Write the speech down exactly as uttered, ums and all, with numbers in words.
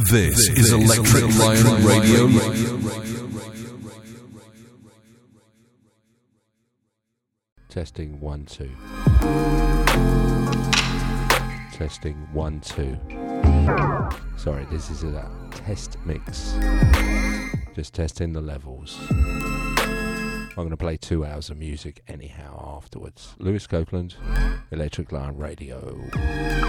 This, this is Electric, is Lion, Lion Radio. Radio. Testing one, two. Testing one, two. Sorry, this is a test mix. Just testing the levels. I'm going to play two hours of music anyhow afterwards. Lewis Copeland, Electric Lion Radio.